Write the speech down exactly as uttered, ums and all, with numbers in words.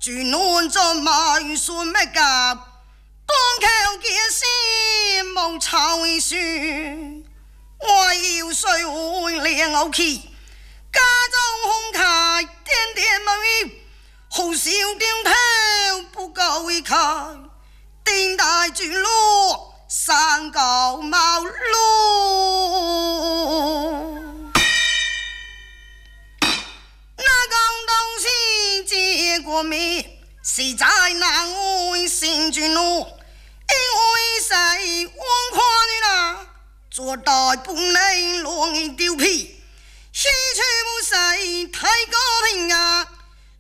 军乱做马孙没搞，当口结心梦草一树，我要水会两口气，家中红开点点美，好笑点头不够一开，顶大军落山高茅庐。过灭是在南为新军路，因为谁王夸你啦，做大不能乱丢皮，西去不谁太高平啊。